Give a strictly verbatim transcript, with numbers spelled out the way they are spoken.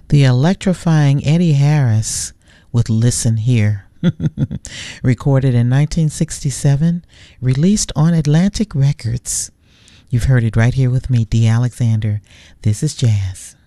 The electrifying Eddie Harris with Listen Here. Recorded in nineteen sixty-seven, released on Atlantic Records. You've heard it right here with me, Dee Alexander. This is Jazz.